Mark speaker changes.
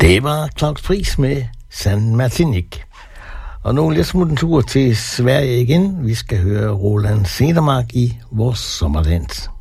Speaker 1: Det var Claus Friis med San Martinique. Og nu lidt smut en tur til Sverige igen. Vi skal høre Roland Cedermark i Vores Sommerdans.